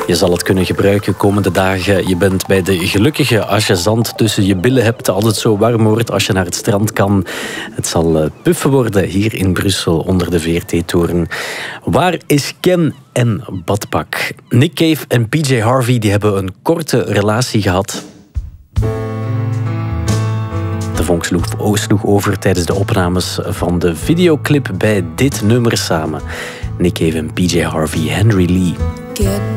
Je zal het kunnen gebruiken komende dagen. Je bent bij de gelukkige als je zand tussen je billen hebt, als het zo warm wordt, als je naar het strand kan. Het zal puffen worden hier in Brussel onder de VRT-toren. Waar is Ken en Badpak? Nick Cave en PJ Harvey die hebben een korte relatie gehad. De vonk sloeg over tijdens de opnames van de videoclip bij dit nummer samen. Nick Cave en PJ Harvey, Henry Lee.